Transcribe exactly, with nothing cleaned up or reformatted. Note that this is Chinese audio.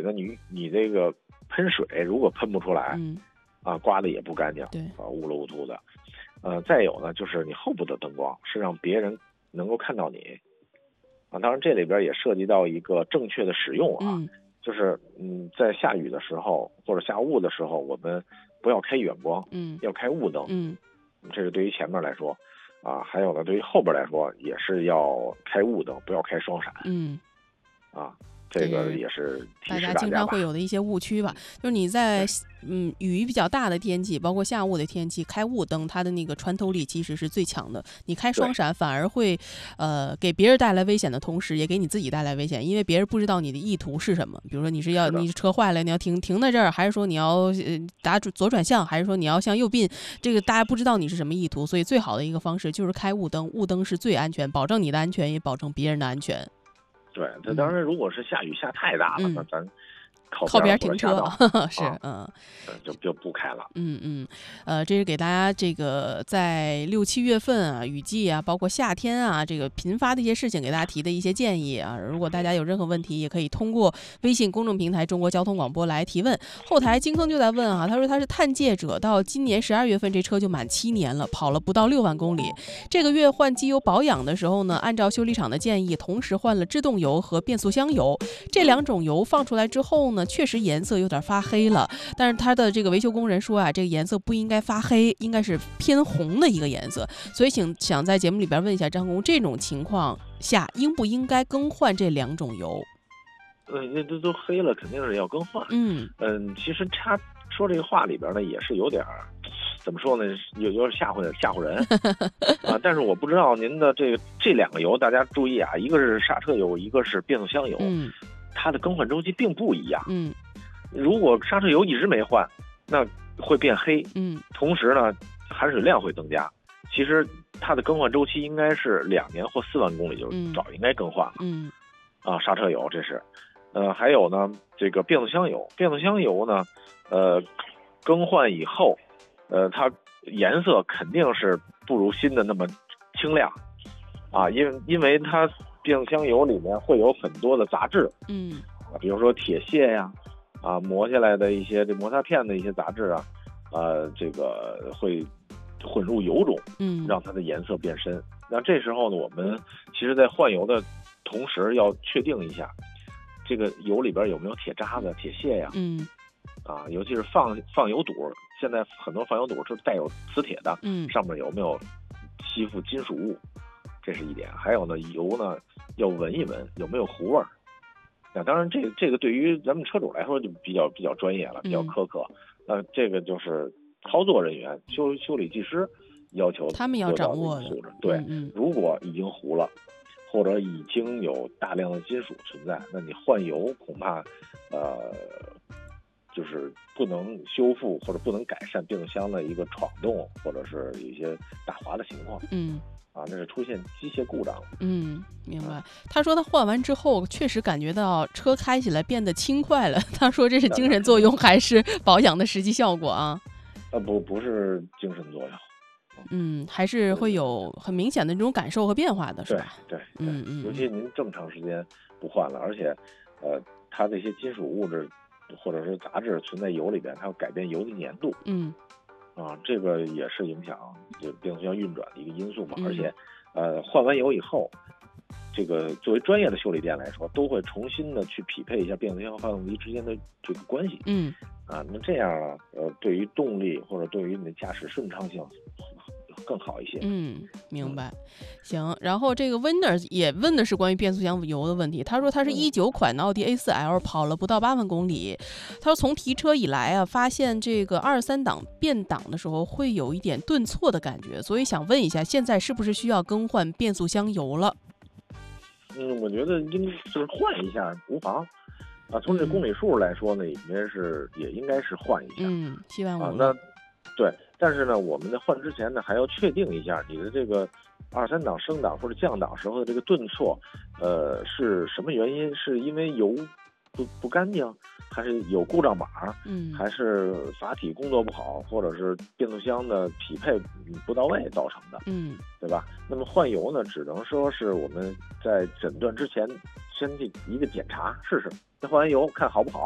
呢，你你这个喷水如果喷不出来， 嗯， 啊，刮的也不干净， 对， 啊，乌了乌涂的。呃，再有呢，就是你后部的灯光是让别人能够看到你，啊，当然这里边也涉及到一个正确的使用啊， 嗯， 就是嗯，在下雨的时候或者下雾的时候，我们不要开远光， 嗯， 要开雾灯， 嗯， 这是对于前面来说，啊，还有呢，对于后边来说也是要开雾灯，不要开双闪， 嗯， 啊，这个也是提大示大家吧。 家经常会有的一些误区吧，就是你在嗯雨比较大的天气，包括下雾的天气，开雾灯它的那个穿透力其实是最强的。你开双闪反而会呃给别人带来危险的同时，也给你自己带来危险，因为别人不知道你的意图是什么。比如说你是要你车坏了，你要停停在这儿，还是说你要呃打左转向，还是说你要向右并，这个大家不知道你是什么意图，所以最好的一个方式就是开雾灯，雾灯是最安全，保证你的安全，也保证别人的安全。 对，这当然，如果是下雨下太大了， 嗯、 那咱靠靠边停车是、 啊、 嗯， 就就不开了。 嗯嗯，呃，这是给大家这个在六七月份啊，雨季啊，包括夏天啊，这个频发的一些事情，给大家提的一些建议啊。如果大家有任何问题，也可以通过微信公众平台中国交通广播来提问。后台金坑就在问啊，他说他是探界者，到今年十二月份这车就满七年了，跑了不到六万公里。这个月换机油保养的时候呢，按照修理厂的建议，同时换了制动油和变速箱油。这两种油放出来之后呢，确实颜色有点发黑了，但是他的这个维修工人说啊，这个颜色不应该发黑，应该是偏红的一个颜色。所以请想在节目里边问一下张工，这种情况下应不应该更换这两种油？ 呃，那都都黑了，肯定是要更换。 嗯嗯，其实他说这个话里边呢，也是有点怎么说呢，有有点吓唬吓唬人啊。但是我不知道您的这个这两个油，大家注意啊，一个是刹车油，一个是变速箱油， 嗯， 它的更换周期并不一样。 嗯， 如果刹车油一直没换，那会变黑。 嗯， 同时呢，含水量会增加。其实它的更换周期应该是两年或四万公里就早应该更换了。 嗯， 啊，刹车油这是，呃，还有呢，这个变速箱油，变速箱油呢，呃，更换以后，呃，它颜色肯定是不如新的那么清亮，啊，因为因为它变速箱油里面会有很多的杂质， 嗯， 啊，比如说铁屑呀，啊，磨下来的一些这摩擦片的一些杂质啊，呃，这个会混入油中， 嗯， 让它的颜色变深。那这时候呢，我们其实在换油的同时要确定一下，这个油里边有没有铁渣子、铁屑呀？ 嗯， 啊，尤其是放放油堵，现在很多放油堵是带有磁铁的， 嗯， 上面有没有吸附金属物，这是一点。还有呢，油呢要闻一闻有没有糊味儿。那当然这，这这个对于咱们车主来说就比较比较专业了，比较苛刻。那、嗯、这个就是操作人员、修修理技师要求他们要掌握的素质。对， 嗯嗯， 如果已经糊了，或者已经有大量的金属存在，那你换油恐怕，呃，就是不能修复或者不能改善变速箱的一个闯动，或者是一些打滑的情况。 嗯。 啊，那是出现机械故障了。 嗯，明白。他说他换完之后，确实感觉到车开起来变得轻快了。他说这是精神作用还是保养的实际效果啊？ 啊，不，不是精神作用。 嗯，还是会有很明显的这种感受和变化的，是吧？ 对对， 嗯嗯。 尤其您这么长时间不换了，而且，呃，它这些金属物质或者是杂质存在油里边，它要改变油的粘度。 嗯。 啊，这个也是影响这变速箱运转的一个因素嘛。 嗯、 而且，呃，换完油以后，这个作为专业的修理店来说，都会重新的去匹配一下变速箱和发动机之间的这个关系。 嗯。 啊，那这样啊，呃，对于动力或者对于你的驾驶顺畅性更好一些。 嗯，明白。行，然后这个 Winner 也问的是关于变速箱油的问题。他说他是一九款的奥迪 A 四 L， 跑了不到八万公里。他说从提车以来啊，发现这个二三档变档的时候会有一点顿挫的感觉，所以想问一下，现在是不是需要更换变速箱油了？ 嗯，我觉得应就是换一下无妨。啊，从这公里数来说呢，应该是也应该是换一下。 嗯，七万五。 啊，那对，但是呢，我们在换之前呢，还要确定一下你的这个二三档升档或者降档时候的这个顿挫，呃，是什么原因？是因为油不不干净，还是有故障码？ 嗯， 还是阀体工作不好，或者是变速箱的匹配不到位造成的？ 嗯， 对吧？那么换油呢，只能说是我们在诊断之前先去一个检查试试，再换完油看好不好。